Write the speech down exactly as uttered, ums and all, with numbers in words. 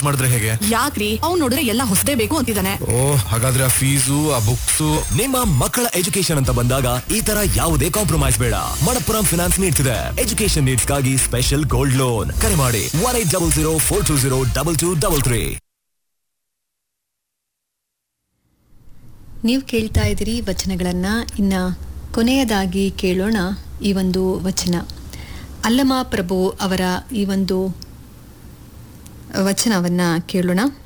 ಖರ್ಚು ಮಾಡಿದ್ರೆ ಹೇಗೆ? ಯಾಕ್ರಿ ಅವ್ನು ನೋಡಿದ್ರೆ ಎಲ್ಲ ಹೊಸದೇ ಬೇಕು ಅಂತಿದ್ದಾನೆ. ಓ ಹಾಗಾದ್ರೆ ಆ ಫೀಸು ಆ ಬುಕ್ಸ್. ನಿಮ್ಮ ಮಕ್ಕಳ ಎಜುಕೇಶನ್ ಅಂತ ಬಂದಾಗ ಈ ತರ ಯಾವುದೇ ಕಾಂಪ್ರಮೈಸ್ ಬೇಡ. ಮಣಪ್ಪುರಂ ಫಿನಾನ್ಸ್ ನೀಡ್ತಿದೆ ಎಜುಕೇಶನ್ ನೀಡ್ಸ್ ಗಾಗಿ ಸ್ಪೆಷಲ್ ಗೋಲ್ಡ್ ಲೋನ್. ಕರೆ ಮಾಡಿ one eight double zero four two zero double two double three. ನೀವು ಕೇಳ್ತಾ ಇದ್ದೀರಿ ವಚನಗಳನ್ನ. ಇನ್ನ ಕೊನೆಯದಾಗಿ ಕೇಳೋಣ ಈ ಒಂದು ವಚನ. ಅಲ್ಲಮ ಪ್ರಭು ಅವರ ಈ ಒಂದು ವಚನವನ್ನ ಕೇಳೋಣ.